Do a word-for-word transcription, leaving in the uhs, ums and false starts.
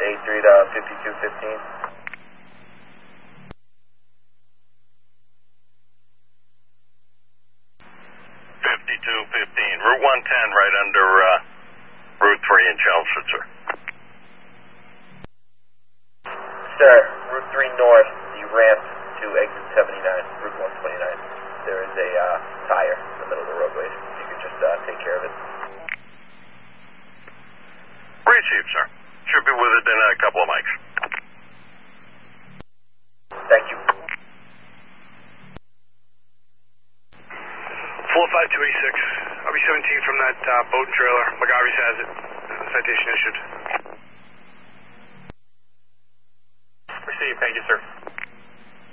eight three to fifty-two fifteen. fifty-two fifteen, Route one ten right under uh, Route three in Chelmsford, sir. Sir, Route three North, the ramp to exit seventy-nine, Route one twenty-nine. There is a uh, tire in the middle of the roadway. If you could just uh, take care of it. Received, sir. Should be within a couple of mics. Thank you. four five two eight six. I'll be seventeen from that uh, boat and trailer. McGarvey's has it. Uh, citation issued. Received. Thank you, sir.